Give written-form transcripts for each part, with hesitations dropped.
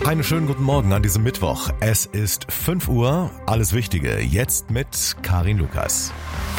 Einen schönen guten Morgen an diesem Mittwoch. Es ist 5 Uhr. Alles Wichtige jetzt mit Karin Lukas.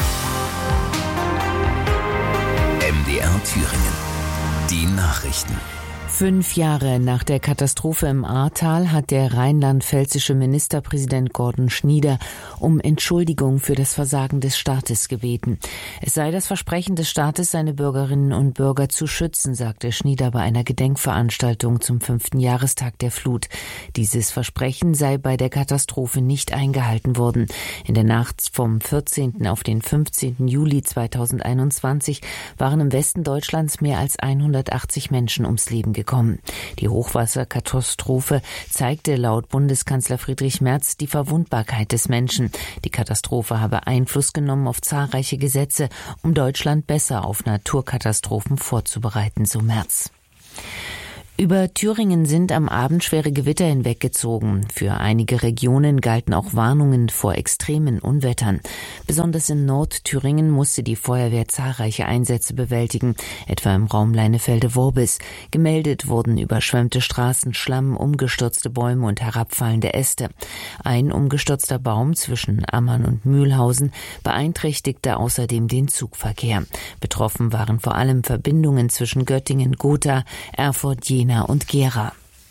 MDR Thüringen. Die Nachrichten. 5 Jahre nach der Katastrophe im Ahrtal hat der rheinland-pfälzische Ministerpräsident Gordon Schnieder um Entschuldigung für das Versagen des Staates gebeten. Es sei das Versprechen des Staates, seine Bürgerinnen und Bürger zu schützen, sagte Schnieder bei einer Gedenkveranstaltung zum 5. Jahrestag der Flut. Dieses Versprechen sei bei der Katastrophe nicht eingehalten worden. In der Nacht vom 14. auf den 15. Juli 2021 waren im Westen Deutschlands mehr als 180 Menschen ums Leben gekommen. Die Hochwasserkatastrophe zeigte laut Bundeskanzler Friedrich Merz die Verwundbarkeit des Menschen. Die Katastrophe habe Einfluss genommen auf zahlreiche Gesetze, um Deutschland besser auf Naturkatastrophen vorzubereiten, so Merz. Über Thüringen sind am Abend schwere Gewitter hinweggezogen. Für einige Regionen galten auch Warnungen vor extremen Unwettern. Besonders in Nordthüringen musste die Feuerwehr zahlreiche Einsätze bewältigen, etwa im Raum Leinefelde-Worbis. Gemeldet wurden überschwemmte Straßen, Schlamm, umgestürzte Bäume und herabfallende Äste. Ein umgestürzter Baum zwischen Ammann und Mühlhausen beeinträchtigte außerdem den Zugverkehr. Betroffen waren vor allem Verbindungen zwischen Göttingen, Gotha, Erfurt, Jena und Gera.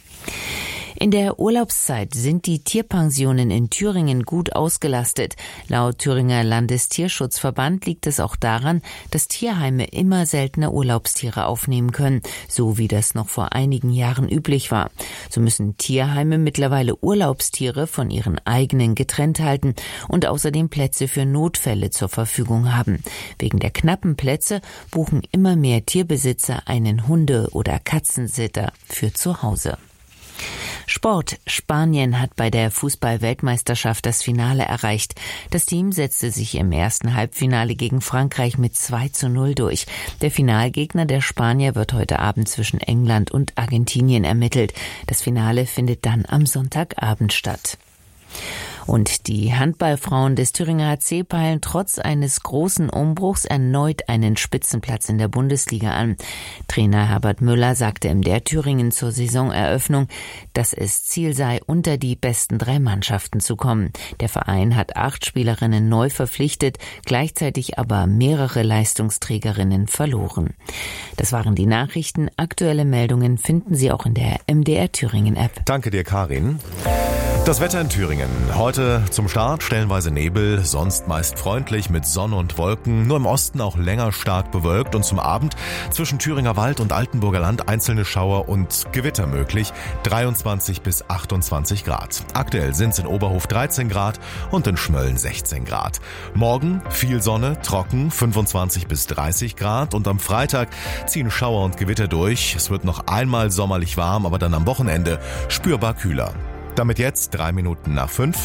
In der Urlaubszeit sind die Tierpensionen in Thüringen gut ausgelastet. Laut Thüringer Landestierschutzverband liegt es auch daran, dass Tierheime immer seltener Urlaubstiere aufnehmen können, so wie das noch vor einigen Jahren üblich war. So müssen Tierheime mittlerweile Urlaubstiere von ihren eigenen getrennt halten und außerdem Plätze für Notfälle zur Verfügung haben. Wegen der knappen Plätze buchen immer mehr Tierbesitzer einen Hunde- oder Katzensitter für zu Hause. Sport. Spanien hat bei der Fußball-Weltmeisterschaft das Finale erreicht. Das Team setzte sich im ersten Halbfinale gegen Frankreich mit 2:0 durch. Der Finalgegner der Spanier wird heute Abend zwischen England und Argentinien ermittelt. Das Finale findet dann am Sonntagabend statt. Und die Handballfrauen des Thüringer HC peilen trotz eines großen Umbruchs erneut einen Spitzenplatz in der Bundesliga an. Trainer Herbert Müller sagte im MDR Thüringen zur Saisoneröffnung, dass es Ziel sei, unter die besten 3 Mannschaften zu kommen. Der Verein hat 8 Spielerinnen neu verpflichtet, gleichzeitig aber mehrere Leistungsträgerinnen verloren. Das waren die Nachrichten. Aktuelle Meldungen finden Sie auch in der MDR Thüringen App. Danke dir, Karin. Das Wetter in Thüringen. Heute zum Start stellenweise Nebel, sonst meist freundlich mit Sonne und Wolken. Nur im Osten auch länger stark bewölkt und zum Abend zwischen Thüringer Wald und Altenburger Land einzelne Schauer und Gewitter möglich. 23 bis 28 Grad. Aktuell sind es in Oberhof 13 Grad und in Schmölln 16 Grad. Morgen viel Sonne, trocken, 25 bis 30 Grad und am Freitag ziehen Schauer und Gewitter durch. Es wird noch einmal sommerlich warm, aber dann am Wochenende spürbar kühler. Damit jetzt 3 Minuten nach 5.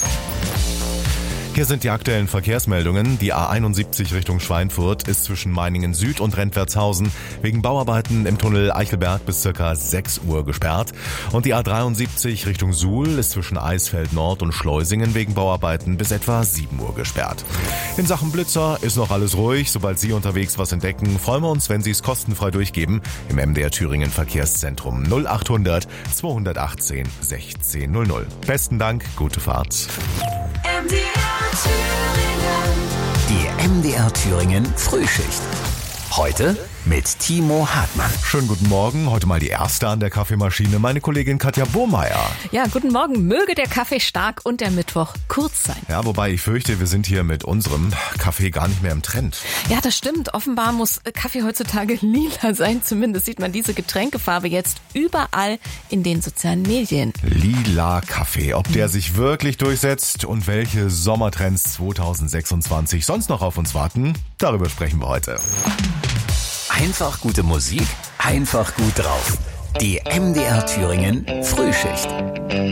Hier sind die aktuellen Verkehrsmeldungen. Die A71 Richtung Schweinfurt ist zwischen Meiningen Süd und Rentwertshausen wegen Bauarbeiten im Tunnel Eichelberg bis ca. 6 Uhr gesperrt. Und die A73 Richtung Suhl ist zwischen Eisfeld Nord und Schleusingen wegen Bauarbeiten bis etwa 7 Uhr gesperrt. In Sachen Blitzer ist noch alles ruhig. Sobald Sie unterwegs was entdecken, freuen wir uns, wenn Sie es kostenfrei durchgeben im MDR Thüringen Verkehrszentrum 0800 218 1600. Besten Dank, gute Fahrt. Die MDR Thüringen Frühschicht. Heute mit Timo Hartmann. Schönen guten Morgen. Heute mal die erste an der Kaffeemaschine, meine Kollegin Katja Burmeier. Ja, guten Morgen. Möge der Kaffee stark und der Mittwoch kurz sein. Ja, wobei ich fürchte, wir sind hier mit unserem Kaffee gar nicht mehr im Trend. Ja, das stimmt. Offenbar muss Kaffee heutzutage lila sein. Zumindest sieht man diese Getränkefarbe jetzt überall in den sozialen Medien. Lila Kaffee. Ob der sich wirklich durchsetzt und welche Sommertrends 2026 sonst noch auf uns warten, darüber sprechen wir heute. Einfach gute Musik, einfach gut drauf. Die MDR Thüringen Frühschicht.